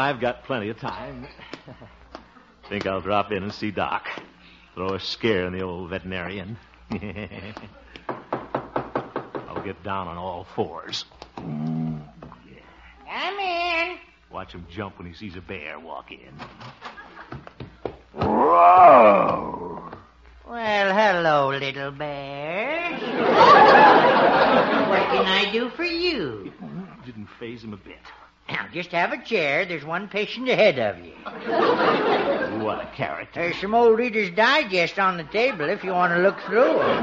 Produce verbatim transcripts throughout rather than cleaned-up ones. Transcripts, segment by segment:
I've got plenty of time. Think I'll drop in and see Doc. Throw a scare in the old veterinarian. I'll get down on all fours. Come in. Watch him jump when he sees a bear walk in. Whoa! Well, hello, little bear. What can I do for you? Didn't faze him a bit. Now, just have a chair. There's one patient ahead of you. What a character. There's some old Reader's Digest on the table if you want to look through it.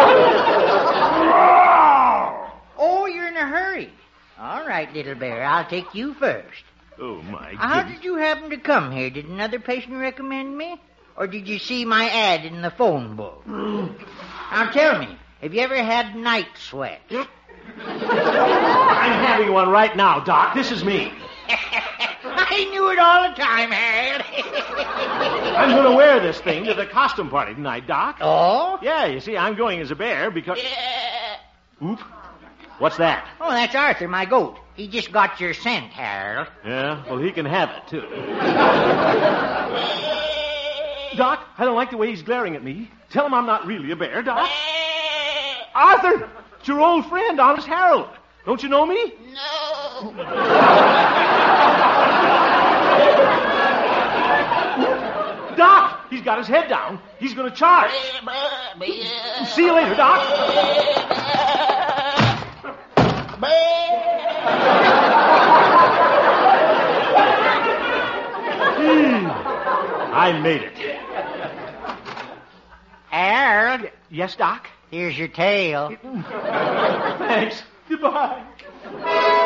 Oh, you're in a hurry. All right, little bear, I'll take you first. Oh, my How goodness. did you happen to come here? Did another patient recommend me? Or did you see my ad in the phone book? Now tell me, have you ever had night sweat? I'm having one right now, Doc. This is me. I knew it all the time, Harold. I'm going to wear this thing to the costume party tonight, Doc. Oh? Yeah, you see, I'm going as a bear because... Oop. What's that? Oh, that's Arthur, my goat. He just got your scent, Harold. Yeah, well, he can have it, too. Doc, I don't like the way he's glaring at me. Tell him I'm not really a bear, Doc. Arthur, it's your old friend, Honest Harold. Don't you know me? No. Doc, he's got his head down. He's going to charge. See you later, Doc. I made it. Harold, Yes, Doc? here's your tail. Thanks. Goodbye.